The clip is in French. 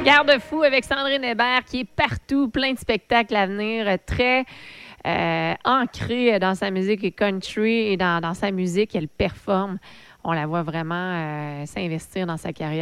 Garde-fou avec Sandrine Hébert qui est partout, plein de spectacles à venir, très ancrée dans sa musique country et dans sa musique. Elle performe. On la voit vraiment s'investir dans sa carrière.